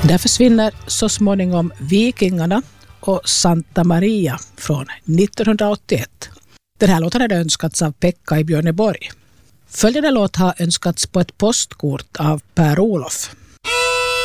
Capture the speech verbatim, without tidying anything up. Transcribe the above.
Där försvinner så småningom Vikingarna och Santa Maria från nittonhundraåttioett. Den här låten hade önskats av Pekka i Björneborg. Följande låt har önskats på ett postkort av Per Olof.